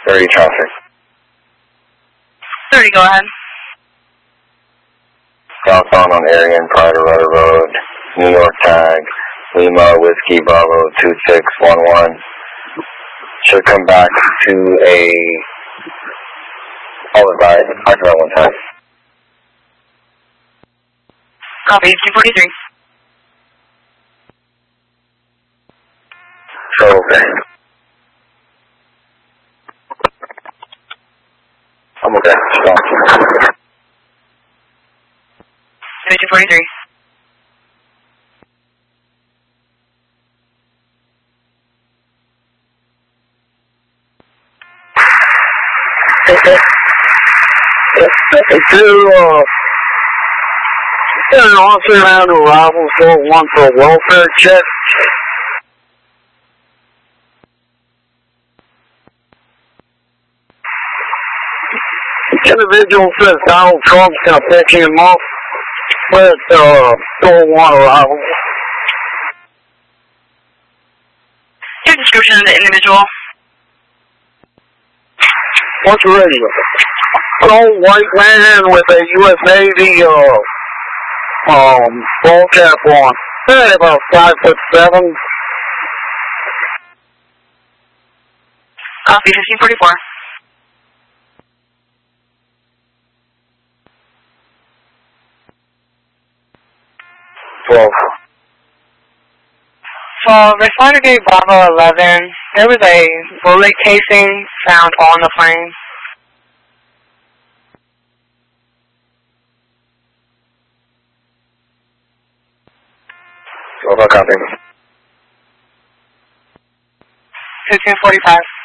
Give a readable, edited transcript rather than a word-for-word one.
30 traffic. 30, go ahead. Southbound on Arian, Pride Rudder Road, New York tag, Lima Whiskey Bravo 2611. Should come back to a... I'll advise, talk about one time. Copy, 243. So, okay. I'm okay. Stop. 243. An officer and arrival for one for a welfare check. Individual says Donald Trump's going to pick him up with door one arrival. Your description of the individual. What's the radio? An old white man with a U.S. Navy ball cap on. About 5'7". Copy, 1544. For Responder Gate Bravo 11, there was a bullet casing found on the frame. What about copy? 1545.